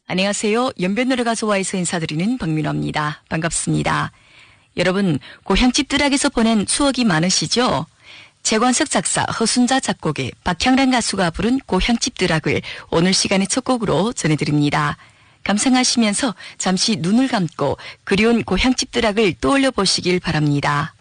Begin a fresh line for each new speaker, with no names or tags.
안녕하세요. 연변노래 가수와에서 인사드리는 박민화입니다. 반갑습니다. 여러분, 고향집 드락에서 보낸 추억이 많으시죠? 재관석 작사, 허순자 작곡의 박향란 가수가 부른 고향집 드락을 오늘 시간의 첫 곡으로 전해드립니다. 감상하시면서 잠시 눈을 감고 그리운 고향집 드락을 떠올려 보시길 바랍니다.